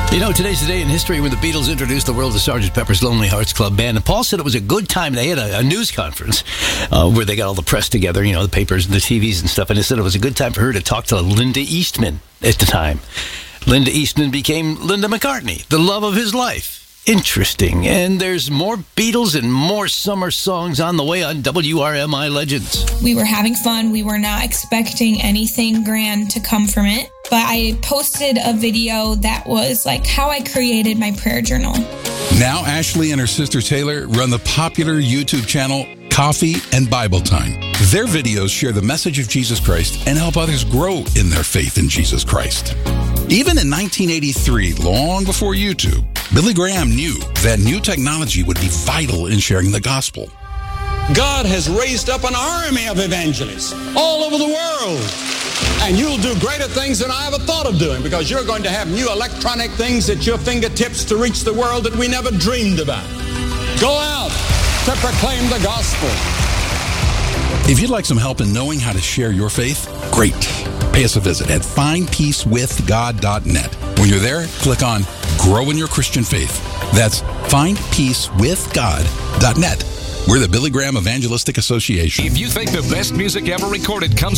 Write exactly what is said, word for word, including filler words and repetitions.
You know, today's the day in history when the Beatles introduced the world to Sergeant Pepper's Lonely Hearts Club Band. And Paul said it was a good time. They had a, a news conference uh, where they got all the press together, you know, the papers and the T Vs and stuff. And he said it was a good time for her to talk to Linda Eastman at the time. Linda Eastman became Linda McCartney, the love of his life. Interesting. And there's more Beatles and more summer songs on the way on W R M I Legends. We were having fun. We were not expecting anything grand to come from it. But I posted a video that was like how I created my prayer journal. Now Ashley and her sister Taylor run the popular YouTube channel Coffee and Bible Time. Their videos share the message of Jesus Christ and help others grow in their faith in Jesus Christ. Even in nineteen eighty-three, long before YouTube, Billy Graham knew that new technology would be vital in sharing the gospel. God has raised up an army of evangelists all over the world. And you'll do greater things than I ever thought of doing, because you're going to have new electronic things at your fingertips to reach the world that we never dreamed about. Go out to proclaim the gospel. If you'd like some help in knowing how to share your faith, great. Pay us a visit at find peace with god dot net. When you're there, click on Grow in Your Christian Faith. That's find peace with god dot net. We're the Billy Graham Evangelistic Association. If you think the best music ever recorded comes